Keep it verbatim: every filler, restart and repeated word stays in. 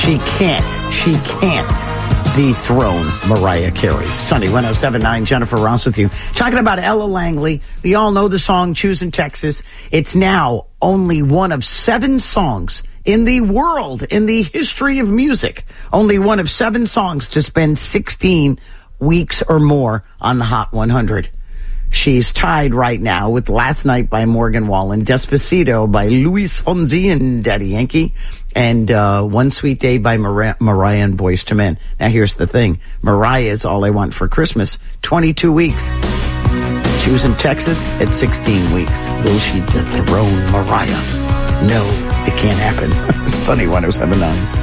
She can't, she can't dethrone Mariah Carey. Sunny, one oh seven point nine, Jennifer Ross with you. Talking about Ella Langley. We all know the song Choosing Texas. It's now only one of seven songs in the world, in the history of music. Only one of seven songs to spend sixteen weeks or more on the Hot one hundred. She's tied right now with Last Night by Morgan Wallen, Despacito by Luis Fonsi and Daddy Yankee, and uh, One Sweet Day by Mar- Mariah and Boyz two Men. Now here's the thing. Mariah is All I Want for Christmas. twenty-two weeks. Choosing Texas at sixteen weeks. Will she dethrone Mariah? No, it can't happen. Sunny one oh seven point nine.